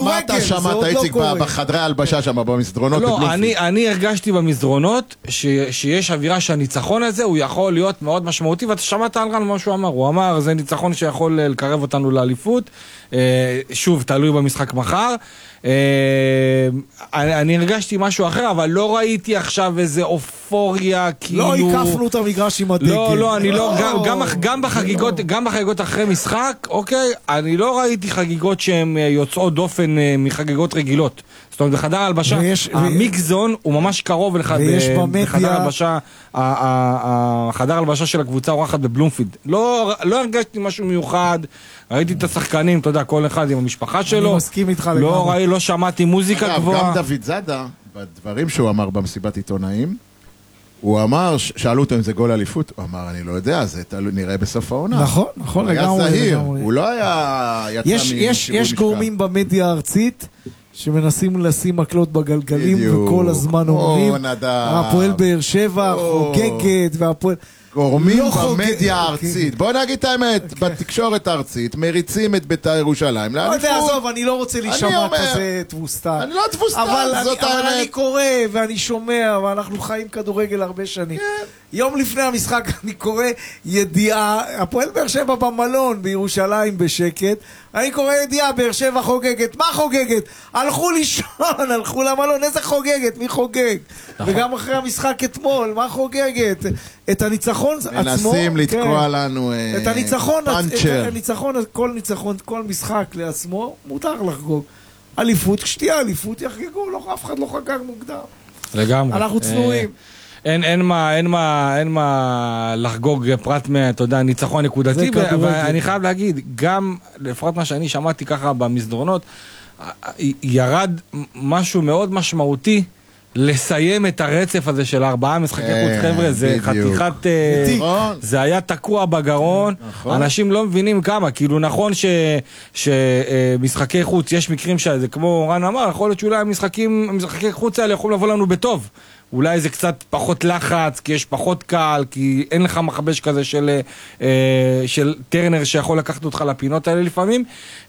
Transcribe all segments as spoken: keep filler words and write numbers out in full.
מה אתה שמעת, איציק, בחדרי הלבשה שם, במסדרונות? לא, אני הרגשתי במסדרונות שיש אווירה שהניצחון הזה הוא יכול להיות מאוד משמעותי, ואתה שמעת על רן מה שהוא אמר, הוא אמר זה ניצחון שיכול לקרב אותנו לאליפות, שוב, תלוי במשחק מחר. אני הרגשתי משהו אחר, אבל לא ראיתי עכשיו איזה אופוריה, כאילו... לא הקפנו את המגרש עם הדגל. לא, לא, אני לא... גם בחגיגות, גם בחגיגות אחרי משחק, אוקיי, אני לא ראיתי חגיגות שהן יוצאות דופן מחגיגות רגילות. זאת אומרת, בחדר הלבשה, המיקזון הוא ממש קרוב לך בחדר הלבשה, החדר הלבשה של הקבוצה אורחת בבלומפילד. לא הרגשתי משהו מיוחד, ראיתי את השחקנים, אתה יודע, כל אחד עם המשפחה שלו. אני מסכים איתך לגמרי. לא ראי, לא שמעתי מוזיקה גבוהה. גם דוד זאדה, בדברים שהוא אמר במסיבת עיתונאים, הוא אמר, שאלו אותו אם זה גול אליפות, הוא אמר, אני לא יודע, זה נראה בסוף העונה. נכון, נכון, לגמרי. הוא היה זהיר, הוא לא היה יצא משיווי משקל. יש גורמים במדיה הארצית, שמנסים לשים מקלות בגלגלים, וכל הזמן אומרים, הפועל באר שבע, חוגגת, והפועל... גורמים במדיה הארצית. בוא נגיד את האמת, בתקשורת הארצית מריצים את בית"ר ירושלים. לא יודע, עזוב, אני לא רוצה להישמע כזה תבוסתן. אני לא תבוסתן, זאת האמת. אבל אני קורא ואני שומע, ואנחנו חיים כדורגל הרבה שנים. יום לפני המשחק אני קורא ידיעה, הפועל באר שבע במלון בירושלים בשקט, אני קורא ידיעה, באר שבע חוגגת. מה חוגגת? הלכו לישון, הלכו למלון, איזה חוגגת? מי חוגג? וגם אחרי המשחק אתמול, מה חוגגת? את הניצחון עצמו, מנסים לתקוע לנו את הניצחון, הניצחון, כל ניצחון, כל משחק לעצמו, מותר לחגוג. אליפות, כשתהיה אליפות יחגגו, אף אחד לא חגג מוקדם. לגמרי. אנחנו צנועים. אין, אין מה, אין מה, אין מה לחגוג פרט מה, אתה יודע, ניצחון נקודתי, ואני חייב להגיד, גם לפרט מה שאני שמעתי ככה במסדרונות, ירד משהו מאוד משמעותי לסיים את הרצף הזה של ארבעה משחקי חוץ, חבר'ה, זה חתיכת, זה היה תקוע בגרון, אנשים לא מבינים כמה, כאילו נכון שמשחקי חוץ, יש מקרים שזה, כמו רן אמר, יכול להיות שאולי המשחקי חוץ האלה יכולים לבוא לנו בטוב, אולי זה קצת פחות לחץ, כי יש פחות קל, כי אין לך מחבש כזה של, של טרנר שיכול לקחת אותך לפינות האלה לפעמים,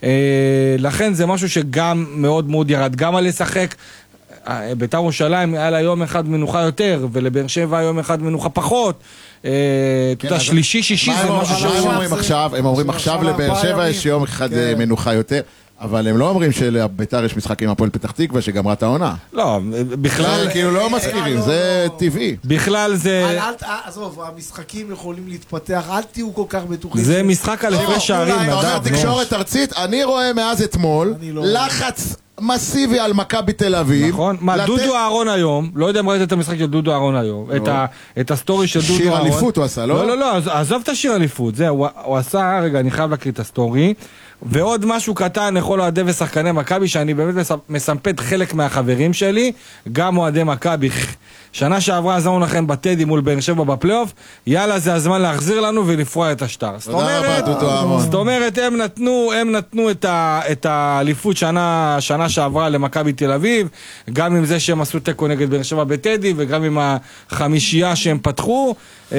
לכן זה משהו שגם מאוד מאוד ירד, גם על לשחק, בית"ר ירושלים היה לה יום אחד מנוחה יותר, ולבאר שבע יום אחד מנוחה פחות. אתה יודע, שלישי, שישי זה משהו שהם אומרים עכשיו, הם אומרים עכשיו לבאר שבע יש יום אחד מנוחה יותר, אבל הם לא אומרים שלבית"ר יש משחק עם הפועל פתח תקווה שגמרה את העונה. לא, בכלל... כאילו לא מזכירים, זה טבעי. בכלל זה... עזוב, המשחקים יכולים להתפתח, אל תהיו כל כך בטוחים. זה משחק על הפרש שערים, נדב. תקשורת ארצית, אני רואה מאז אתמול לחץ מסיבי על מכבי תל אביב. נכון. מה, דודו אהרון היום, לא יודע אם ראית את המשחק של דודו אהרון היום, את הסטורי של דודו אהרון. שיר אליפות הוא עשה, לא? לא, לא, לא, עזוב את השיר אליפות, זה, הוא עשה, רגע, אני חייב להקריא את הסטורי, ועוד משהו קטן לכל אוהדי ושחקני מכבי, שאני באמת מסמפת חלק מהחברים שלי, גם אוהדי מכבי. שנה שעברה עזרנו לכם בטדי מול באר שבע בפלייאוף, יאללה זה הזמן להחזיר לנו ולפרוע את השטר. תודה רבה, דודו אהרון. זאת אומרת, הם נתנו, הם נתנו את ה, את האליפות שנה, שנה שעברה למכבי תל אביב, גם עם זה שהם עשו תיקו נגד באר שבע בטדי, וגם עם החמישייה שהם פתחו.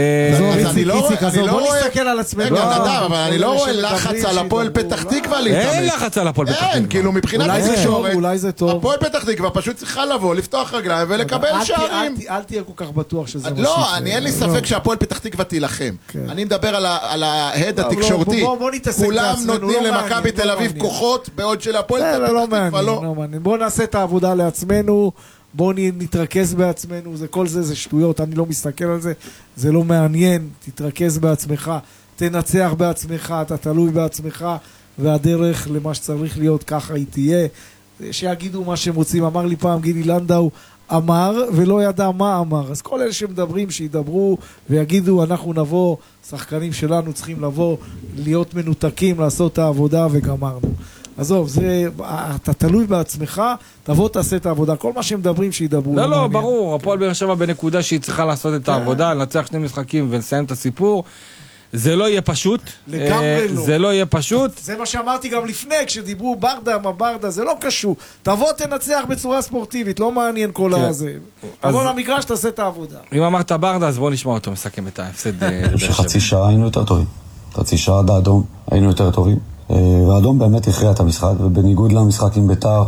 אני לא נסתכל על עצמנו. אבל אני לא רואה לחץ על הפועל פתח תקווה להתאמץ. אין לחץ על הפועל פתח תקווה. אין, כאילו מבחינת התקשורת, אולי זה טוב. הפועל פתח תקווה פשוט צריכה לבוא, לפתוח רגליים ולקבל שערים. אל תהיה כל כך בטוח שזה מוסיף. לא, אני אין לי ספק שהפועל פתח תקווה תילחם. אני מדבר על ההד התקשורתי. כולם נותנים למכבי תל אביב כוחות, בעוד של הפועל פתח תקווה לא. בואו נעשה את העבודה לעצמנו, בואו נתרכז בעצמנו, כל זה זה שטויות, אני לא מסתכל על זה, זה לא מעניין, תתרכז בעצמך, תנצח בעצמך, אתה תלוי בעצמך, והדרך למה שצריך להיות ככה היא תהיה, שיגידו מה שהם רוצים. אמר לי פעם גידי לנדאו, אמר ולא ידע מה אמר, אז כל אלה שמדברים שידברו ויגידו אנחנו נבוא, שחקנים שלנו צריכים לבוא, להיות מנותקים, לעשות את העבודה וגמרנו. עזוב, זה, אתה תלוי בעצמך, תבוא תעשה את העבודה, כל מה שהם מדברים שידברו. לא, לא, ברור, הפועל באר שבע בנקודה שהיא צריכה לעשות את העבודה, לנצח שני משחקים ולסיים את הסיפור, זה לא יהיה פשוט. לגמרי לא. זה לא יהיה פשוט. זה מה שאמרתי גם לפני, כשדיברו ברדה, מה ברדה, זה לא קשור. תבוא תנצח בצורה ספורטיבית, לא מעניין כל הזה. תבוא למגרש, תעשה את העבודה. אם אמרת ברדה, אז בוא נשמע אותו, מסכם את ההפסד. שחצי שעה היינו יותר טובים. חצי שעה עד האדום היינו יותר טובים. והאדום באמת הכריע את המשחק, ובניגוד למשחק עם בית"ר,